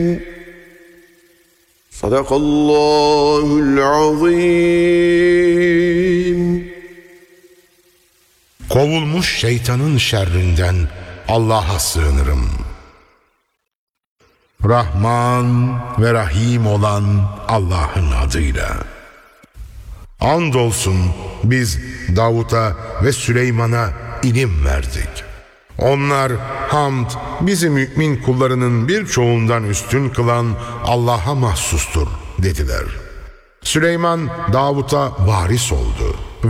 Sadakallahul azim. Kovulmuş şeytanın şerrinden Allah'a sığınırım. Rahman ve Rahim olan Allah'ın adıyla. Andolsun biz Davut'a ve Süleyman'a ilim verdik. Onlar hamd bizi mümin kullarının birçoğundan üstün kılan Allah'a mahsustur dediler. Süleyman Davut'a varis oldu.